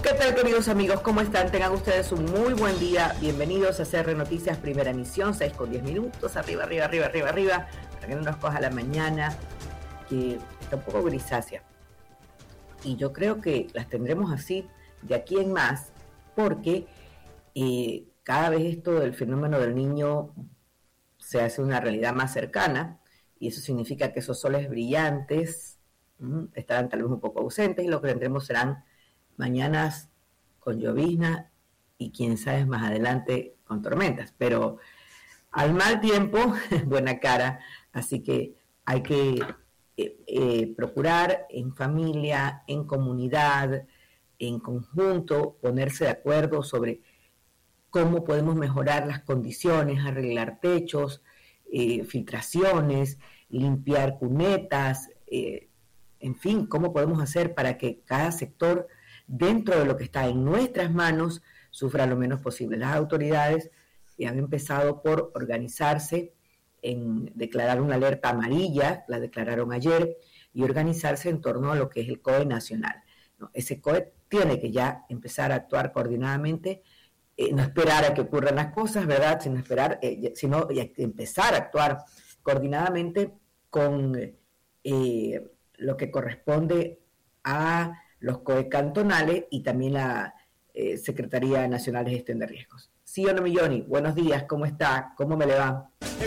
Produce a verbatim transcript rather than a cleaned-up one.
¿Qué tal, queridos amigos? ¿Cómo están? Tengan ustedes un muy buen día. Bienvenidos a C R Noticias, primera emisión, seis con diez minutos. Arriba, arriba, arriba, arriba, arriba. Para que no nos coja la mañana, que está un poco grisácea. Y yo creo que las tendremos así de aquí en más, porque eh, cada vez esto del fenómeno del niño se hace una realidad más cercana, y eso significa que esos soles brillantes mmm, estarán tal vez un poco ausentes, y lo que tendremos serán mañanas con llovizna y quién sabe más adelante con tormentas, pero al mal tiempo, buena cara, así que hay que eh, eh, procurar en familia, en comunidad, en conjunto, ponerse de acuerdo sobre cómo podemos mejorar las condiciones, arreglar techos, eh, filtraciones, limpiar cunetas, eh, en fin, cómo podemos hacer para que cada sector, dentro de lo que está en nuestras manos, sufra lo menos posible. Las autoridades han empezado por organizarse en declarar una alerta amarilla, la declararon ayer, y organizarse en torno a lo que es el C O E nacional. ¿No? Ese C O E tiene que ya empezar a actuar coordinadamente, eh, no esperar a que ocurran las cosas, ¿verdad? Sino esperar, eh, sino empezar a actuar coordinadamente con eh, lo que corresponde a los C O E cantonales y también la eh, Secretaría Nacional de Gestión de Riesgos. Sí o no, Milloni, buenos días, ¿cómo está? ¿Cómo me le va?